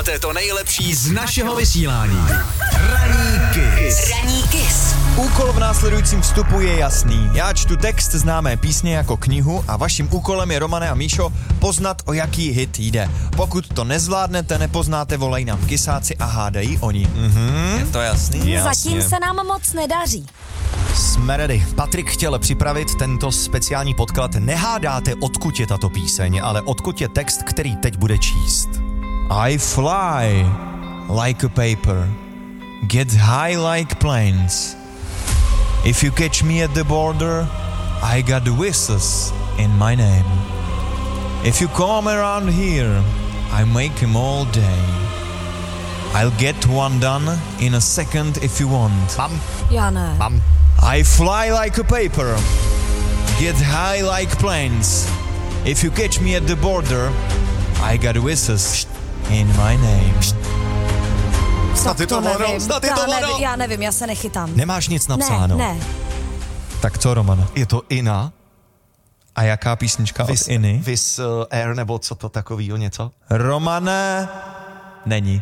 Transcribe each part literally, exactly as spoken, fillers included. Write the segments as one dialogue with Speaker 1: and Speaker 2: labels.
Speaker 1: Posloucháte to nejlepší z našeho vysílání. Ranní Kiss.
Speaker 2: Ranní Kiss.
Speaker 3: Úkol v následujícím vstupu je jasný. Já čtu text známé písně jako knihu a vaším úkolem je, Romane a Míšo, poznat, o jaký hit jde. Pokud to nezvládnete, nepoznáte, volají nám Kisáci a hádají oni. Mhm. Je to jasný?
Speaker 2: Jasně. Zatím se nám moc nedaří.
Speaker 4: Jsme ready. Patrik chtěl připravit tento speciální podklad. Nehádáte, odkud je tato píseň, ale odkud je text, který teď bude číst.
Speaker 3: I fly like a paper, get high like planes. If you catch me at the border, I got whistles in my name. If you come around here, I make 'em all day. I'll get one done in a second if you want.
Speaker 4: Mám,
Speaker 2: Já ne.
Speaker 4: mám.
Speaker 3: I fly like a paper, get high like planes. If you catch me at the border, I got whistles in my name.
Speaker 4: Snad je to ono,
Speaker 2: nevím.
Speaker 4: snad je
Speaker 2: já
Speaker 4: to
Speaker 2: nevím,
Speaker 4: ono.
Speaker 2: já nevím, já se nechytám.
Speaker 4: Nemáš nic napsáno.
Speaker 2: Ne, ne.
Speaker 3: Tak co, Romane?
Speaker 4: Je to Ina?
Speaker 3: A jaká písnička
Speaker 4: Vis,
Speaker 3: od Iny?
Speaker 4: Vis uh, Air nebo co to takovýho něco?
Speaker 3: Romane, není.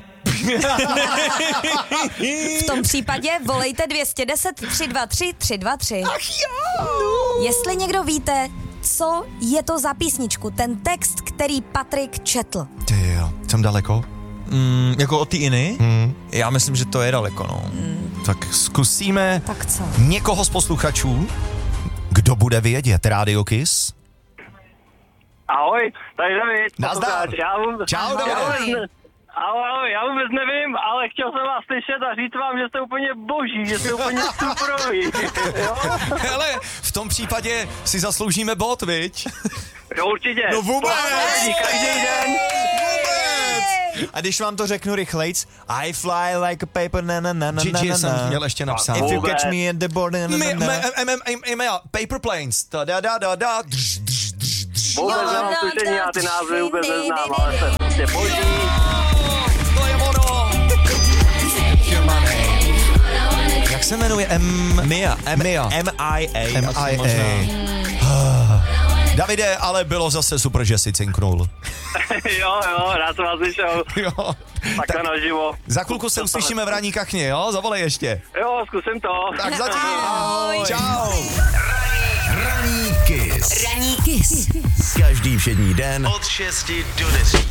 Speaker 2: V tom případě volejte dvě set deset tři dva tři tři dva tři. Ach jo! Jestli někdo víte, co je to za písničku, ten text, který Patrik četl.
Speaker 4: Ty jo, jsem daleko.
Speaker 3: Mm, jako od té Iny?
Speaker 4: Hmm.
Speaker 3: Já myslím, že to je daleko, no.
Speaker 2: Mm.
Speaker 4: Tak zkusíme
Speaker 2: Tak co?
Speaker 4: někoho z posluchačů, kdo bude vědět. Radio Kiss.
Speaker 5: Ahoj, tady David.
Speaker 4: Nazdar.
Speaker 5: posluchač. Já vůbec,
Speaker 4: Čau,
Speaker 5: já
Speaker 4: Davide.
Speaker 5: vůbec ne, ahoj, ahoj, já vůbec nevím, ale chtěl jsem vás slyšet a říct vám, že jste úplně boží, že jste úplně superoví. Jo?
Speaker 4: Hele, v tom případě si zasloužíme bod, viď?
Speaker 5: Jo, určitě.
Speaker 4: No vůbec.
Speaker 5: Každý, každý den.
Speaker 3: A když vám to řeknu rychlejc, I fly like a paper, na na na na na
Speaker 4: Gigi
Speaker 3: na
Speaker 4: jsem
Speaker 3: na.
Speaker 4: měl ještě napsat.
Speaker 3: If you
Speaker 5: Vůbec.
Speaker 3: catch me at the border, na na
Speaker 4: My,
Speaker 3: na
Speaker 4: my,
Speaker 3: na.
Speaker 4: em, em, em, em, em, Paper Planes. Da, da, da, da, da. Drž, drž, drž, drž.
Speaker 5: Vůbec nemám tušení, já ty názvy vůbec neznám, ale jste prostě boží.
Speaker 4: To je ono. Jak se jmenuje? M...
Speaker 3: Mia, M-
Speaker 4: Mia.
Speaker 3: M I A.
Speaker 4: M
Speaker 3: asi
Speaker 4: I
Speaker 3: možná.
Speaker 4: A. Davide, ale bylo zase super, že si cinknul.
Speaker 5: Jo, jo, rád jsem vás slyšel.
Speaker 4: Jo.
Speaker 5: Takhle naživo.
Speaker 4: Za chvilku se uslyšíme v ranní kachně, jo? Zavolej ještě.
Speaker 5: Jo, zkusím to.
Speaker 4: Tak zatím.
Speaker 2: Ahoj.
Speaker 4: Čau.
Speaker 1: Ranní Kiss.
Speaker 2: Ranní Kiss.
Speaker 1: Každý všední den od šesti do deseti.